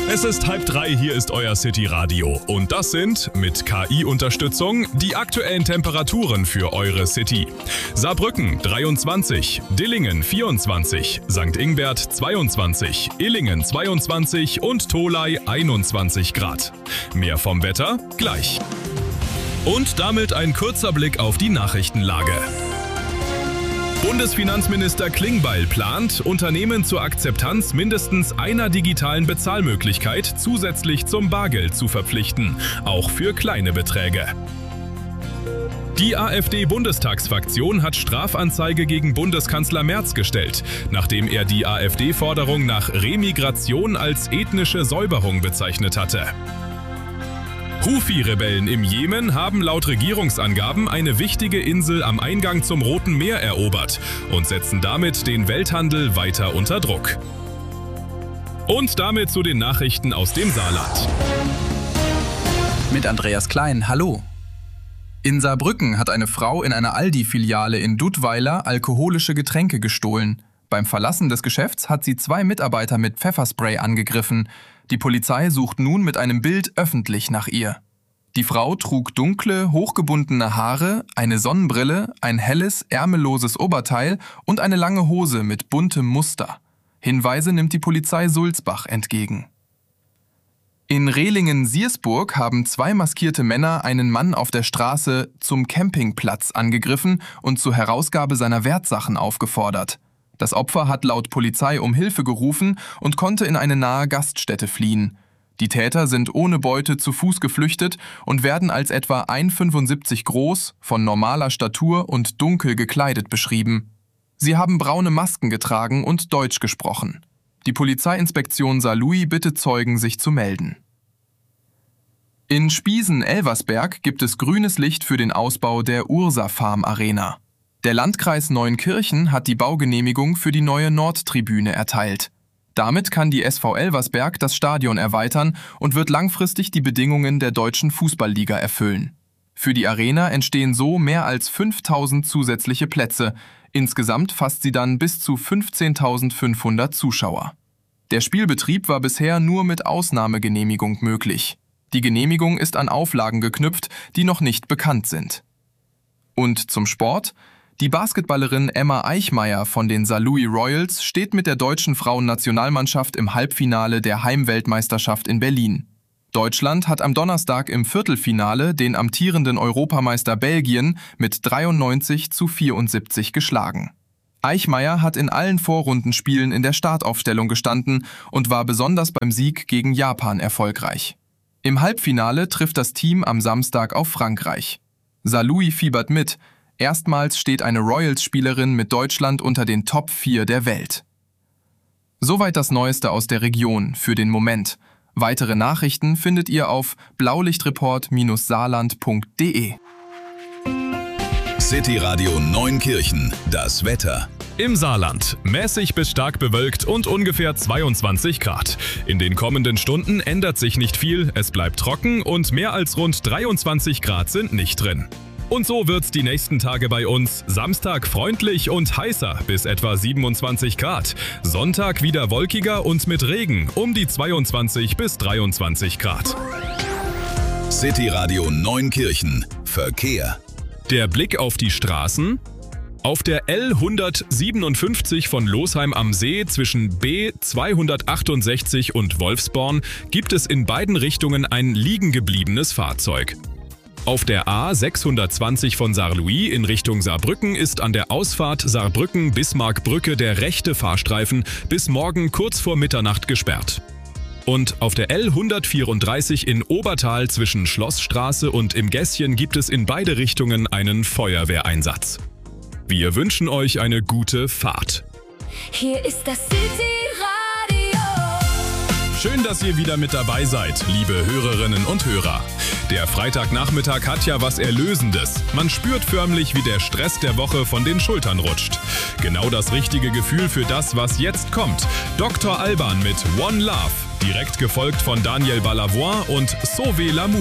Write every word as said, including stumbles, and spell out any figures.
Es ist halb drei, hier ist euer City Radio. Und das sind, mit K I-Unterstützung, die aktuellen Temperaturen für eure City. Saarbrücken dreiundzwanzig, Dillingen vierundzwanzig, Sankt Ingbert zweiundzwanzig, Illingen zweiundzwanzig und Tholey einundzwanzig Grad. Mehr vom Wetter gleich. Und damit ein kurzer Blick auf die Nachrichtenlage. Bundesfinanzminister Klingbeil plant, Unternehmen zur Akzeptanz mindestens einer digitalen Bezahlmöglichkeit zusätzlich zum Bargeld zu verpflichten, auch für kleine Beträge. Die AfD-Bundestagsfraktion hat Strafanzeige gegen Bundeskanzler Merz gestellt, nachdem er die AfD-Forderung nach Remigration als ethnische Säuberung bezeichnet hatte. Houthi-Rebellen im Jemen haben laut Regierungsangaben eine wichtige Insel am Eingang zum Roten Meer erobert und setzen damit den Welthandel weiter unter Druck. Und damit zu den Nachrichten aus dem Saarland. Mit Andreas Klein, hallo. In Saarbrücken hat eine Frau in einer Aldi-Filiale in Duttweiler alkoholische Getränke gestohlen. Beim Verlassen des Geschäfts hat sie zwei Mitarbeiter mit Pfefferspray angegriffen. Die Polizei sucht nun mit einem Bild öffentlich nach ihr. Die Frau trug dunkle, hochgebundene Haare, eine Sonnenbrille, ein helles, ärmelloses Oberteil und eine lange Hose mit buntem Muster. Hinweise nimmt die Polizei Sulzbach entgegen. In Rehlingen-Siersburg haben zwei maskierte Männer einen Mann auf der Straße zum Campingplatz angegriffen und zur Herausgabe seiner Wertsachen aufgefordert. Das Opfer hat laut Polizei um Hilfe gerufen und konnte in eine nahe Gaststätte fliehen. Die Täter sind ohne Beute zu Fuß geflüchtet und werden als etwa eins Komma fünfundsiebzig groß, von normaler Statur und dunkel gekleidet beschrieben. Sie haben braune Masken getragen und Deutsch gesprochen. Die Polizeiinspektion Saarlouis bittet Zeugen, sich zu melden. In Spiesen-Elversberg gibt es grünes Licht für den Ausbau der Ursa Farm Arena. Der Landkreis Neunkirchen hat die Baugenehmigung für die neue Nordtribüne erteilt. Damit kann die S V Elversberg das Stadion erweitern und wird langfristig die Bedingungen der deutschen Fußballliga erfüllen. Für die Arena entstehen so mehr als fünftausend zusätzliche Plätze. Insgesamt fasst sie dann bis zu fünfzehntausendfünfhundert Zuschauer. Der Spielbetrieb war bisher nur mit Ausnahmegenehmigung möglich. Die Genehmigung ist an Auflagen geknüpft, die noch nicht bekannt sind. Und zum Sport. Die Basketballerin Emma Eichmeyer von den Saarlouis Royals steht mit der deutschen Frauennationalmannschaft im Halbfinale der Heimweltmeisterschaft in Berlin. Deutschland hat am Donnerstag im Viertelfinale den amtierenden Europameister Belgien mit dreiundneunzig zu vierundsiebzig geschlagen. Eichmeyer hat in allen Vorrundenspielen in der Startaufstellung gestanden und war besonders beim Sieg gegen Japan erfolgreich. Im Halbfinale trifft das Team am Samstag auf Frankreich. Saarlouis fiebert mit. Erstmals steht eine Royals-Spielerin mit Deutschland unter den Top vier der Welt. Soweit das Neueste aus der Region für den Moment. Weitere Nachrichten findet ihr auf blaulichtreport saarland punkt de. City Radio Neunkirchen, das Wetter. Im Saarland mäßig bis stark bewölkt und ungefähr zweiundzwanzig Grad. In den kommenden Stunden ändert sich nicht viel, es bleibt trocken und mehr als rund dreiundzwanzig Grad sind nicht drin. Und so wird's die nächsten Tage bei uns. Samstag freundlich und heißer bis etwa siebenundzwanzig Grad. Sonntag wieder wolkiger und mit Regen um die zweiundzwanzig bis dreiundzwanzig Grad. City Radio Neunkirchen. Verkehr. Der Blick auf die Straßen. Auf der L hundertsiebenundfünfzig von Losheim am See zwischen B zweihundertachtundsechzig und Wolfsborn gibt es in beiden Richtungen ein liegengebliebenes Fahrzeug. Auf der A sechshundertzwanzig von Saarlouis in Richtung Saarbrücken ist an der Ausfahrt Saarbrücken-Bismarckbrücke der rechte Fahrstreifen bis morgen kurz vor Mitternacht gesperrt. Und auf der L hundertvierunddreißig in Obertal zwischen Schlossstraße und im Gässchen gibt es in beide Richtungen einen Feuerwehreinsatz. Wir wünschen euch eine gute Fahrt. Hier ist das City Radio. Schön, dass ihr wieder mit dabei seid, liebe Hörerinnen und Hörer. Der Freitagnachmittag hat ja was Erlösendes. Man spürt förmlich, wie der Stress der Woche von den Schultern rutscht. Genau das richtige Gefühl für das, was jetzt kommt. Doktor Alban mit One Love, direkt gefolgt von Daniel Balavoine und Sauver l'amour.